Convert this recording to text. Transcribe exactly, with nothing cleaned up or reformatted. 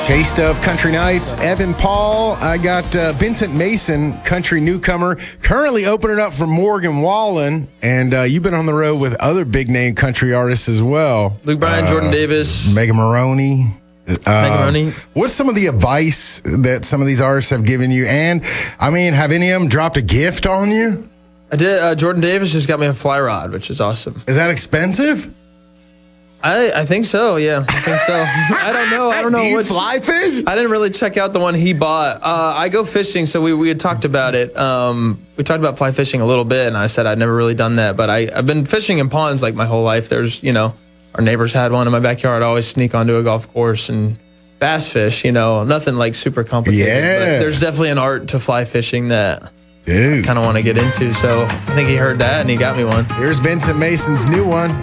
Taste of Country Nights, Evan Paul. I got uh, Vincent Mason, country newcomer, currently opening up for Morgan Wallen. And uh, you've been on the road with other big-name country artists as well. Luke Bryan, uh, Jordan Davis. Megan Maroney. Uh, Megan Maroney. What's some of the advice that some of these artists have given you? And, I mean, have any of them dropped a gift on you? I did. Uh, Jordan Davis just got me a fly rod, which is awesome. Is that expensive? I, I think so, yeah. I think so. I don't know. I don't know. Do you what fly fish? I didn't really check out the one he bought. Uh, I go fishing, so we, we had talked about it. Um, we talked about fly fishing a little bit, and I said I'd never really done that. But I, I've been fishing in ponds like my whole life. There's, you know, our neighbors had one in my backyard. I always sneak onto a golf course and bass fish, you know. Nothing like super complicated. Yeah. But there's definitely an art to fly fishing that Dude. I kind of want to get into. So I think he heard that, and he got me one. Here's Vincent Mason's new one.